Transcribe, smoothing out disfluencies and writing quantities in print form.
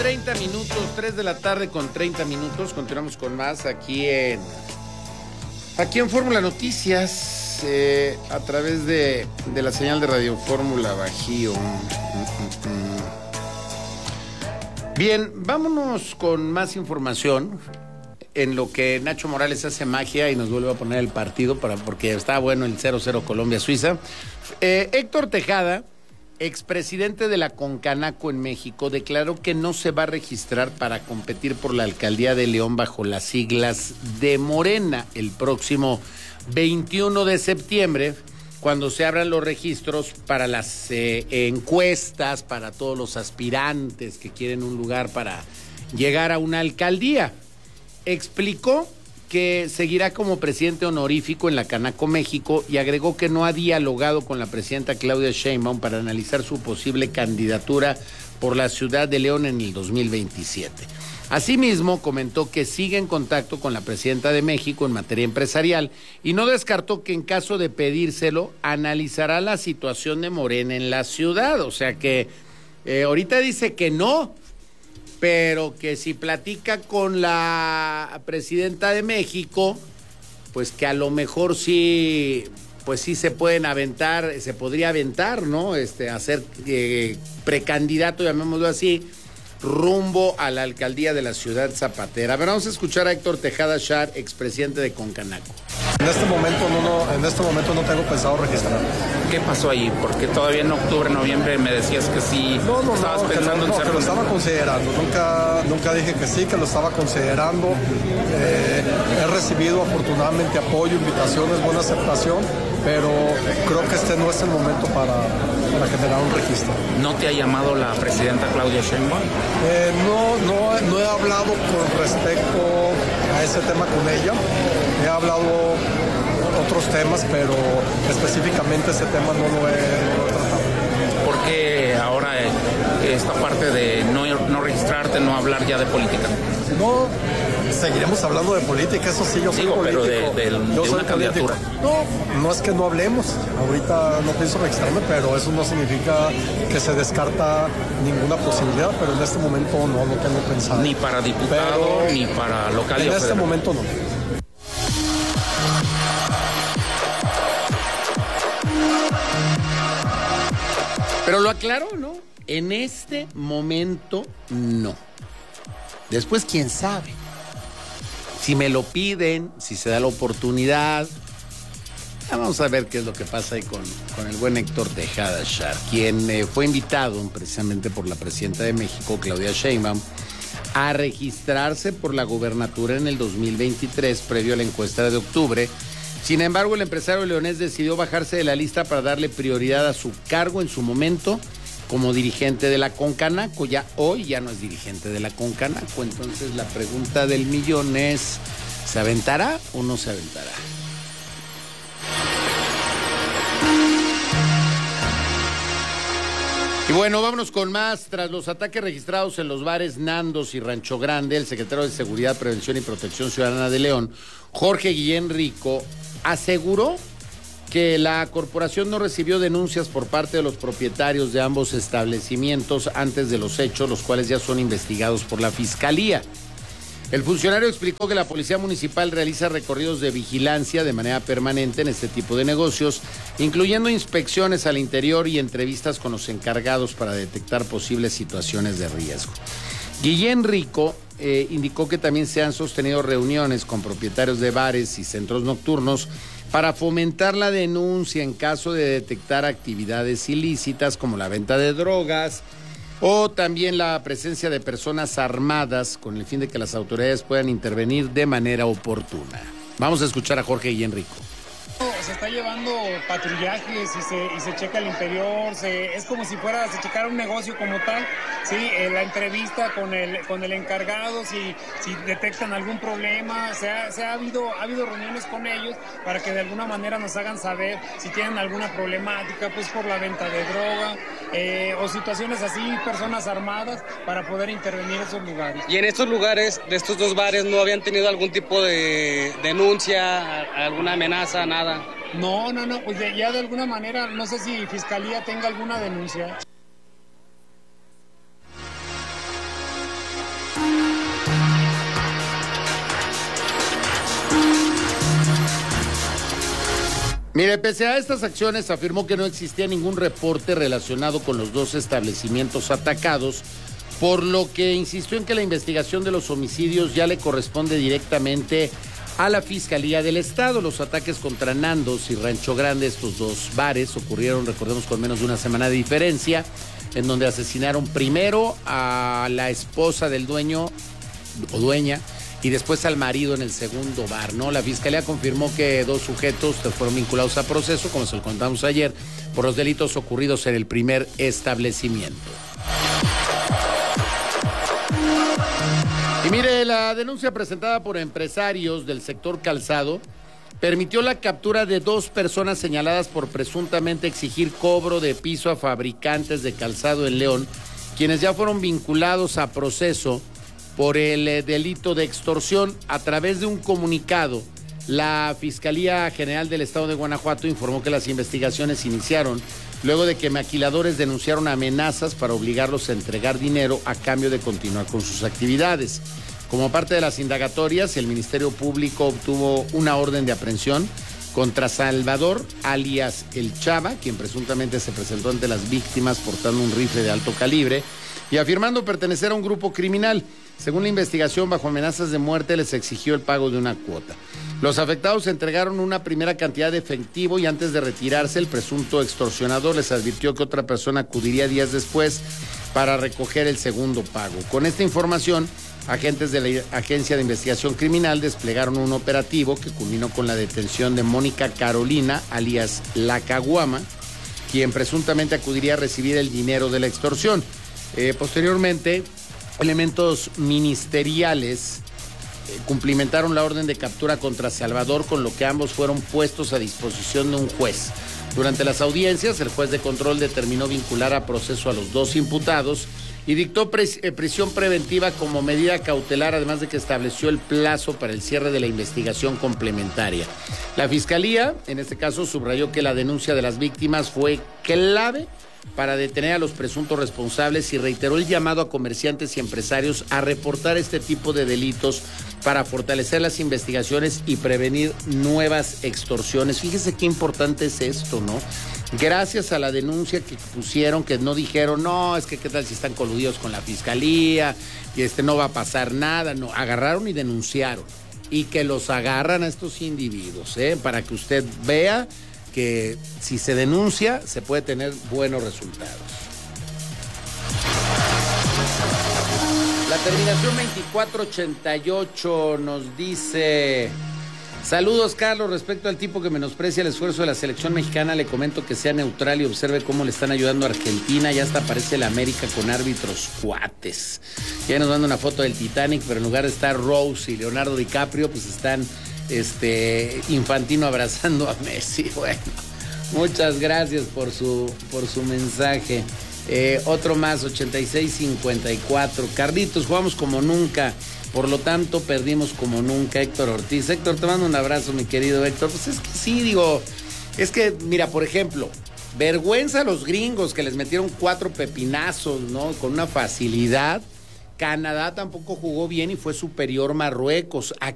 30 minutos, 3 de la tarde con 30 minutos. Continuamos con más aquí en Fórmula Noticias, a través de la señal de Radio Fórmula Bajío. Bien, vámonos con más información en lo que Nacho Morales hace magia y nos vuelve a poner el partido porque está bueno el 0-0 Colombia-Suiza. Héctor Tejada, expresidente de la Concanaco en México, declaró que no se va a registrar para competir por la alcaldía de León bajo las siglas de Morena el próximo 21 de septiembre, cuando se abran los registros para las encuestas, para todos los aspirantes que quieren un lugar para llegar a una alcaldía. Explicó que seguirá como presidente honorífico en la Canaco México y agregó que no ha dialogado con la presidenta Claudia Sheinbaum para analizar su posible candidatura por la ciudad de León en el 2027. Asimismo, comentó que sigue en contacto con la presidenta de México en materia empresarial y no descartó que en caso de pedírselo, analizará la situación de Morena en la ciudad. O sea que ahorita dice que no, pero que si platica con la presidenta de México, pues que a lo mejor sí, pues sí se pueden aventar, se podría aventar, ¿no? Hacer precandidato, llamémoslo así, rumbo a la alcaldía de la ciudad zapatera. A ver, vamos a escuchar a Héctor Tejada Char, expresidente de Concanaco. En este momento no tengo pensado registrar. ¿Qué pasó ahí? Porque todavía en octubre, noviembre me decías que sí. Estabas pensando en ser... que lo estaba considerando. Nunca dije que sí, que lo estaba considerando. He recibido afortunadamente apoyo, invitaciones, buena aceptación, pero creo que este no es el momento para generar un registro. ¿No te ha llamado la presidenta Claudia Sheinbaum? No he hablado con respecto a ese tema con ella. He hablado otros temas, pero específicamente ese tema no lo he tratado. ¿Por qué ahora esta parte de no registrarte, no hablar ya de política? No, seguiremos hablando de política, eso sí, yo soy político. Pero de una candidatura. No es que no hablemos, ahorita no pienso registrarme, pero eso no significa que se descarta ninguna posibilidad, pero en este momento no lo tengo pensado. Ni para diputado, ni para local. En este momento no. Pero lo aclaró, ¿no? En este momento no. Después, quién sabe. Si me lo piden, si se da la oportunidad. Vamos a ver qué es lo que pasa ahí con el buen Héctor Tejada Char, quien fue invitado precisamente por la presidenta de México, Claudia Sheinbaum, a registrarse por la gubernatura en el 2023, previo a la encuesta de octubre. Sin embargo, el empresario leonés decidió bajarse de la lista para darle prioridad a su cargo en su momento como dirigente de la Concanaco. Hoy ya no es dirigente de la Concanaco. Entonces la pregunta del millón es, ¿se aventará o no se aventará? Y bueno, vámonos con más. Tras los ataques registrados en los bares Nandos y Rancho Grande, el secretario de Seguridad, Prevención y Protección Ciudadana de León, Jorge Guillén Rico, aseguró que la corporación no recibió denuncias por parte de los propietarios de ambos establecimientos antes de los hechos, los cuales ya son investigados por la Fiscalía. El funcionario explicó que la Policía Municipal realiza recorridos de vigilancia de manera permanente en este tipo de negocios, incluyendo inspecciones al interior y entrevistas con los encargados para detectar posibles situaciones de riesgo. Guillén Rico indicó que también se han sostenido reuniones con propietarios de bares y centros nocturnos para fomentar la denuncia en caso de detectar actividades ilícitas como la venta de drogas, o también la presencia de personas armadas con el fin de que las autoridades puedan intervenir de manera oportuna. Vamos a escuchar a Jorge Guillén Rico. Se está llevando patrullajes y se checa el interior, es como si se checara un negocio como tal, sí, la entrevista con el encargado, si detectan algún problema, ha habido reuniones con ellos para que de alguna manera nos hagan saber si tienen alguna problemática, pues por la venta de droga, o situaciones así, personas armadas, para poder intervenir en esos lugares. Y en estos lugares, de estos dos bares, ¿no habían tenido algún tipo de denuncia, alguna amenaza, nada? No, pues ya de alguna manera, no sé si Fiscalía tenga alguna denuncia. Mire, pese a estas acciones, afirmó que no existía ningún reporte relacionado con los 2 establecimientos atacados, por lo que insistió en que la investigación de los homicidios ya le corresponde directamente a la Fiscalía del Estado. Los ataques contra Nandos y Rancho Grande, estos 2 bares, ocurrieron, recordemos, con menos de una semana de diferencia, en donde asesinaron primero a la esposa del dueño o dueña y después al marido en el segundo bar, ¿no? La Fiscalía confirmó que 2 sujetos fueron vinculados a proceso, como se lo contamos ayer, por los delitos ocurridos en el primer establecimiento. Y mire, la denuncia presentada por empresarios del sector calzado permitió la captura de 2 personas señaladas por presuntamente exigir cobro de piso a fabricantes de calzado en León, quienes ya fueron vinculados a proceso por el delito de extorsión. A través de un comunicado, la Fiscalía General del Estado de Guanajuato informó que las investigaciones iniciaron luego de que maquiladores denunciaron amenazas para obligarlos a entregar dinero a cambio de continuar con sus actividades. Como parte de las indagatorias, el Ministerio Público obtuvo una orden de aprehensión contra Salvador, alias El Chava, quien presuntamente se presentó ante las víctimas portando un rifle de alto calibre y afirmando pertenecer a un grupo criminal. Según la investigación, bajo amenazas de muerte, les exigió el pago de una cuota. Los afectados entregaron una primera cantidad de efectivo y antes de retirarse, el presunto extorsionador les advirtió que otra persona acudiría días después para recoger el segundo pago. Con esta información, agentes de la Agencia de Investigación Criminal desplegaron un operativo que culminó con la detención de Mónica Carolina, alias La Caguama, quien presuntamente acudiría a recibir el dinero de la extorsión. Posteriormente, elementos ministeriales cumplimentaron la orden de captura contra Salvador, con lo que ambos fueron puestos a disposición de un juez. Durante las audiencias, el juez de control determinó vincular a proceso a los 2 imputados y dictó prisión preventiva como medida cautelar, además de que estableció el plazo para el cierre de la investigación complementaria. La Fiscalía, en este caso, subrayó que la denuncia de las víctimas fue clave para detener a los presuntos responsables y reiteró el llamado a comerciantes y empresarios a reportar este tipo de delitos para fortalecer las investigaciones y prevenir nuevas extorsiones. Fíjese qué importante es esto, ¿no? Gracias a la denuncia que pusieron, que no dijeron, no, es que qué tal si están coludidos con la Fiscalía y no va a pasar nada. No, agarraron y denunciaron. Y que los agarran a estos individuos, para que usted vea que si se denuncia se puede tener buenos resultados. La terminación 2488 nos dice: saludos, Carlos. Respecto al tipo que menosprecia el esfuerzo de la selección mexicana, le comento que sea neutral y observe cómo le están ayudando a Argentina. Ya hasta aparece la América con árbitros cuates. Ya nos manda una foto del Titanic, pero en lugar de estar Rose y Leonardo DiCaprio, pues están Infantino abrazando a Messi. Bueno, muchas gracias por su mensaje. Otro más, 8654. Carlitos, jugamos como nunca, por lo tanto perdimos como nunca. Héctor Ortiz. Héctor, te mando un abrazo, mi querido Héctor. Pues es que sí, es que, mira, por ejemplo, vergüenza a los gringos que les metieron 4 pepinazos, ¿no? Con una facilidad. Canadá tampoco jugó bien y fue superior Marruecos.